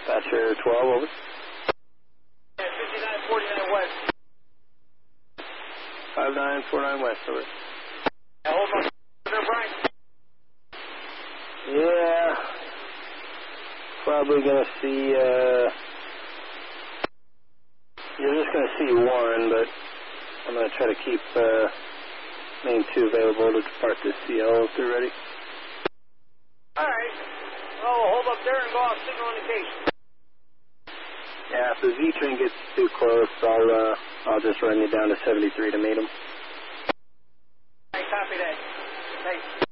Dispatcher 12, over. 5949 West. 5949 West, over. Hold on. Brian. Yeah. Probably going to see, you're just going to see one, but I'm going to try to keep main 2 available to depart this CL if they're ready. All right. Well, we'll hold up there and go off signal indication. Yeah, if the Z train gets too close, I'll just run you down to 73 to meet them. I copy that. Thanks.